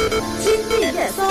今日热搜。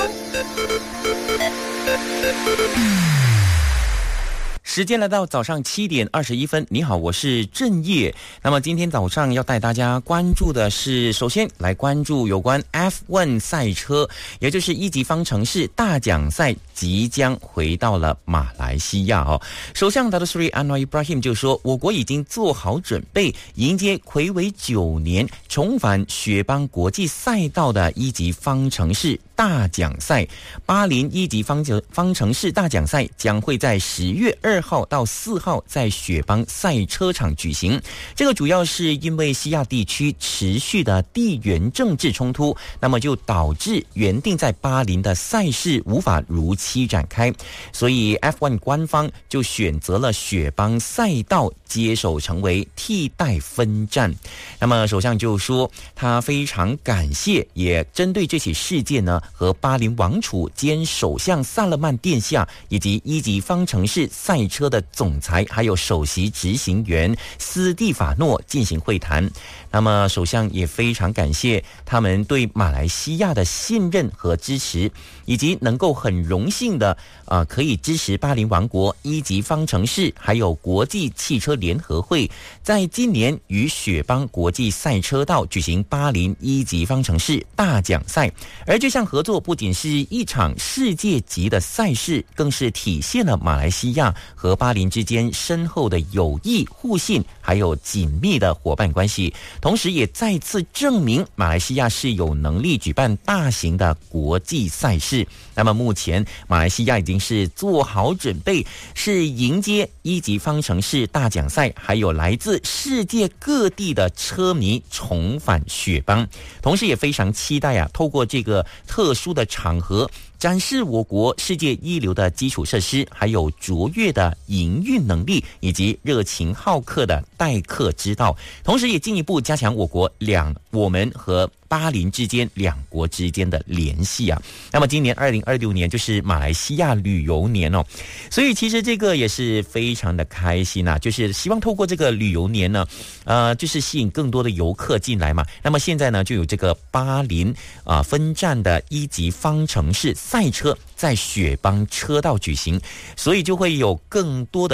时间来到早上7点21分，你好，我是郑业。那么今天早上要带大家关注的是，首先来关注有关 F1 赛车，也就是一级方程式大奖赛即将回到了马来西亚哦。首相达多斯里安华伊布拉希姆就说，我国已经做好准备，迎接睽违9年重返雪邦国际赛道的一级方程式大奖赛。巴林一级方程式大奖赛将会在10月2号到4号在雪邦赛车场举行。这个主要是因为西亚地区持续的地缘政治冲突，那么就导致原定在巴林的赛事无法如期展开，所以 F1 官方就选择了雪邦赛道接手成为替代分站。那么首相就说，他非常感谢，也针对这起事件呢，和巴林王储兼首相萨勒曼殿下以及一级方程式赛车的总裁还有首席执行员斯蒂法诺进行会谈。那么首相也非常感谢他们对马来西亚的信任和支持，以及能够很荣幸的可以支持巴林王国一级方程式还有国际汽车联合会在今年与雪邦国际赛车道举行巴林一级方程式大奖赛。而这项合作不仅是一场世界级的赛事，更是体现了马来西亚和巴林之间深厚的友谊、互信还有紧密的伙伴关系，同时也再次证明马来西亚是有能力举办大型的国际赛事。那么目前马来西亚已经是做好准备，是迎接一级方程式大奖赛还有来自世界各地的车迷重返雪邦，同时也非常期待透过这个特殊的场合展示我国世界一流的基础设施，还有卓越的营运能力，以及热情好客的待客之道，同时也进一步加强我们和巴林之间两国之间的联系啊。那么今年2026年就是马来西亚旅游年哦，所以其实这个也是非常的开心啊，就是希望透过这个旅游年呢，就是吸引更多的游客进来嘛。那么现在呢，就有这个巴林分站的一级方程式赛车在雪邦车道举行，所以就会有更多的